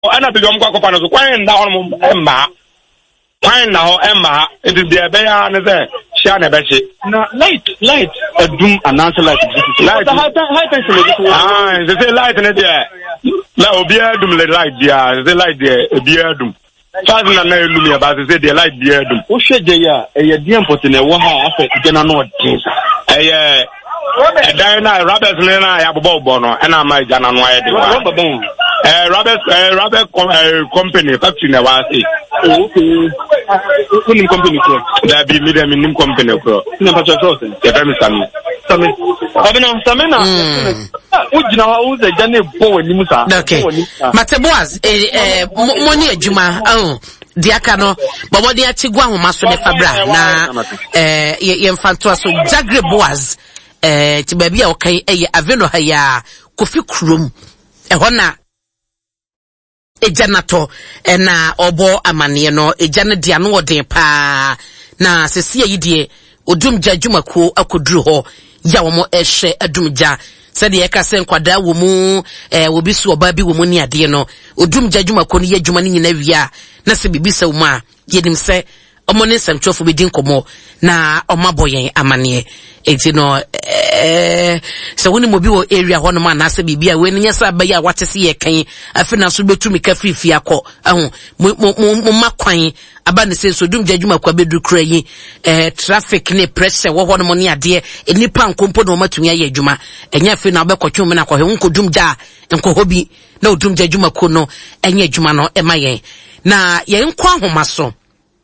ana bi jom kwa kofa no so kwan na hono emma kwan na ho emma it is there be ya ne say sha na be she na light adum announce light high tension they say light ne there la obi adum le light there they light there obi adum fast na elu me ba say there light there adum o hweje ya eye die import na wo ha afa gena no odin eye dan na Roberts na ya bobo no na ma jana no aye de wa Roberts company factory na wa say okay unim company ko da bi medium company ko na pa chose ya fami sami abena samena ujina wa uze jane bo wani musa okay Mateboaz moni adwuma diaka no bobodi atigwa homa so de fabra na yemfanto so Jagre Boaz ti baby a okai aveno ha ya Kofi Krom ehona ejanato na obo amane no ejana dia no odin pa na sesi ayidie odumja adwumako akoduru ho ya wo mo ehwe adumja sede ye ka se nkwada wo mu obi so oba bi wo mu ni ade no odumja adwumako no ye adwuma ni nyina wia na se bibisa wo ma yedim se omo ne samtwofo be din komo na omaboyen amane enti no so woni mo bi wo area ho no ma na se bibia we nya sa ba ya watese ye kan afina so betumi ka fifi akọ mo makwan aba ne se so dumja adwumako abedu kura yi traffic ne pressure wo ho no mo ne ade enipa nkompo no matumi aye adwuma enya afi na obekotwe mo na kọ he nkodumja nkohobi na odumja adwumako no enya adwuma no emayen na ye nkwa homa so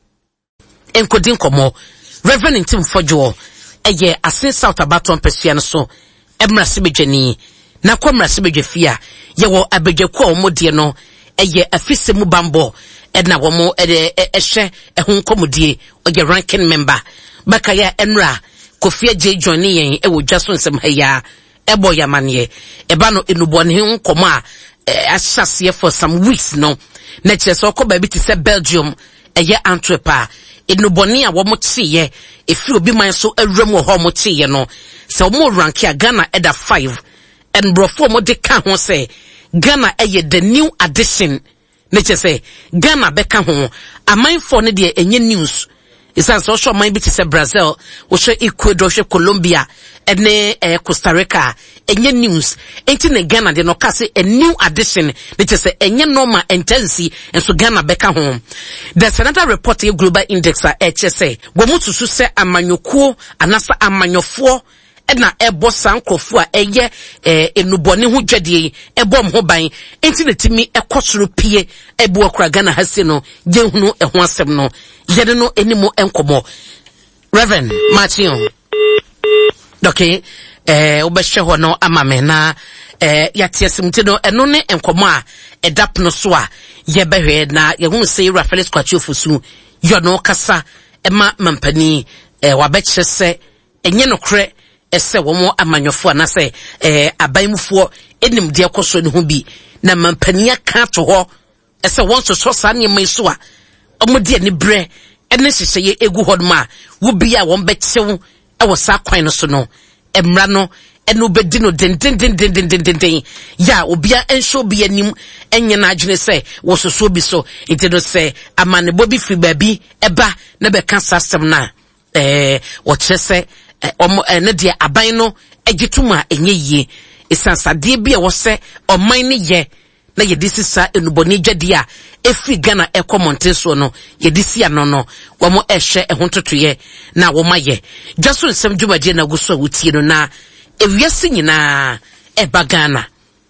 enkodin komo Reverend Tim Fojo eye ase South Abaton Pesuan so emrase bedwani na kwamrase bedwafia ye wo abedwaku omodie no eye afise mu bambo na wo mo ehwe ehun komodie oye ranking member bakaya enra Kofi Aje join yen e wo dwaso nsem haya ebo yamane eba no enubone nkomo a asase for some weeks no na cheso ko ba bi ti se Belgium eye Antwerp enuboni a wo motiye efi obi man so awram wo ho motiye no se wo mo rank ya Ghana eda 5 and brofo mo de ka ho se Ghana eye the new addition na che se Ghana beka ho amanfo ne de enye news isan so sho man bi ti se Brazil wo hwe Ecuador hwe Colombia ene Costa Rica enye news enti ne Ghana de no ka se a new addition na che se enye normal intensi enso Ghana beka ho. There's another report a global index a HSA wo mutusu se amanyokuo anasa amanyofo na ebo sankrofo a eye enubone ho dwade ebom ho ban enti na timi ekosoro pie ebo akura Ghana hase no jehunu eho asem no yede no enimo enkomo Reverend Martin okay obehwe ho no amame na yatiesimti no eno ne enkomo a edap no so a yebehwe na yehunu se Rafaelis Kwachiofosu yo no kasa ema mampani wabeche se enye nokre ese womo amanyofo na se abaimufo enim de ekoso ne ho bi na mampani aka to ho ese won so sa ne mai so a omode ne bre ene hyehyeye egu hodma wo bi a won bechew e wo sa kwan no so no emra no eno bedi no den ya obia ensho bi anim enye na adwene se wo soso bi so enti no se amane bobi fi babi eba na be ka system na wo chese ne de aban no agituma enye yie esansade bi e wo se oman ne ye na ye disisa enuboni dwade a efi Ghana ekomonte so no ye disia no wo mo ehwe ehontotoye na wo maye jaso nsem dwumadie na guso wutie no na ewiase nyina eba Ghana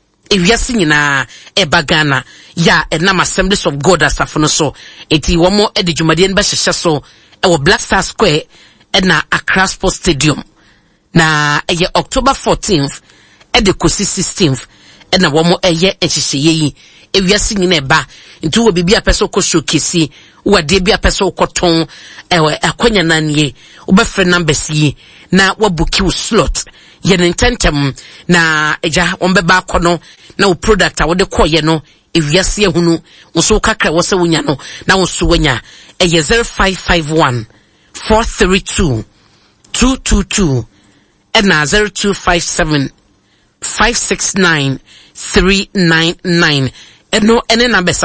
ya enam Assemblies of God asafo no so eti wo mo edi dwumadie no ba hyehye so e wo Black Star Square na Accra Sports Stadium na eye October 14th edi kosi 16th na wo mo eye ehyehyeye yi ewiase nyina eba nti wo bibia peso ko showcase wo de bia peso ko ton akonya nanie wo be free numbers yi na wo book you slot ye nintentem na eja on be ba kono na wo product a wo de koye no ewiase ehunu wo so kakra wo se wonya no na wo so wonya eye 0551 432 222 na 0257 569 399 eno ene na besa